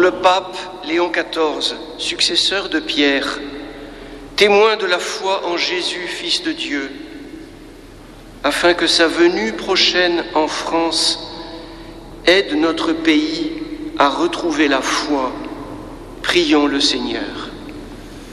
le pape Léon XIV, successeur de Pierre, témoin de la foi en Jésus, Fils de Dieu, afin que sa venue prochaine en France aide notre pays à retrouver la foi. Prions le Seigneur.